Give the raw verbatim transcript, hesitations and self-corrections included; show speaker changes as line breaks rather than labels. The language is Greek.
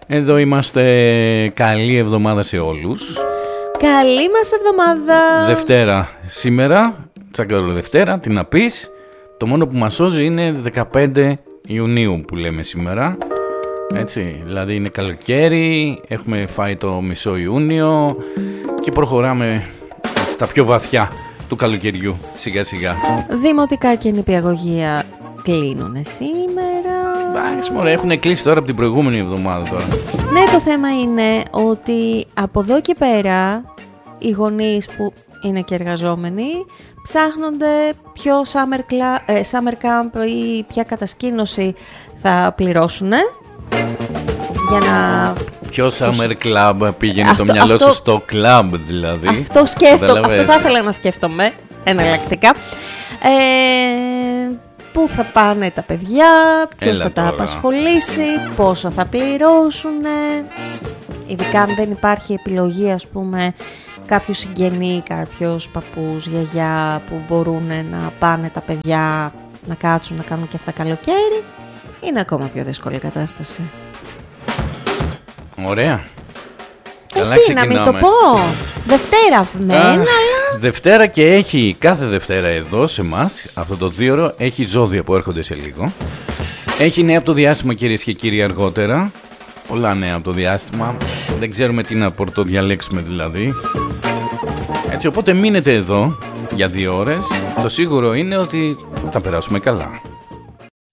Εδώ είμαστε. Καλή εβδομάδα σε όλους.
Καλή μας εβδομάδα.
Δευτέρα σήμερα. Τσακαρό Δευτέρα, τι να πεις. Το μόνο που μας σώζει είναι δεκαπέντε Ιουνίου που λέμε σήμερα. Έτσι, δηλαδή είναι καλοκαίρι, έχουμε φάει το μισό Ιούνιο και προχωράμε στα πιο βαθιά του καλοκαιριού σιγά σιγά.
Δημοτικά και νηπιαγωγεία κλείνουν σήμερα.
Εντάξει μωρέ, έχουν κλείσει τώρα από την προηγούμενη εβδομάδα τώρα.
Ναι, το θέμα είναι ότι από εδώ και πέρα οι γονείς που είναι και εργαζόμενοι ψάχνονται ποιο summer, cla- ε, summer camp ή ποια κατασκήνωση θα πληρώσουν για να...
Ποιο summer club πήγαινε
αυτό,
το μυαλό
αυτό,
σου στο club δηλαδή.
Αυτό σκέφτομαι, αυτό θα ήθελα να σκέφτομαι εναλλακτικά. Ε, πού θα πάνε τα παιδιά, ποιος θα τώρα. τα απασχολήσει, πόσο θα πληρώσουν. Ειδικά αν δεν υπάρχει επιλογή, ας πούμε, κάποιος συγγενή, κάποιος παππούς, γιαγιά που μπορούν να πάνε τα παιδιά να κάτσουν να κάνουν και αυτά καλοκαίρι, είναι ακόμα πιο δύσκολη η κατάσταση.
Ωραία.
Ε, Καλά, τι να μην το πω. Δευτέρα μεν, αλλά...
Δευτέρα και έχει κάθε Δευτέρα εδώ σε εμάς, αυτό το δίωρο, έχει ζώδια που έρχονται σε λίγο. Έχει νέα από το διάστημα, κυρίες και κύριοι, αργότερα. Πολλά νέα από το διάστημα. Δεν ξέρουμε τι να πρωτοδιαλέξουμε δηλαδή. Έτσι, οπότε μείνετε εδώ για δύο ώρες. Το σίγουρο είναι ότι θα περάσουμε καλά.